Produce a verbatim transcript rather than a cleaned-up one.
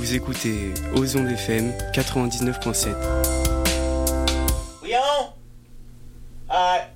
Vous écoutez Ozon F M quatre-vingt-dix-neuf point sept. Oui, on? Uh,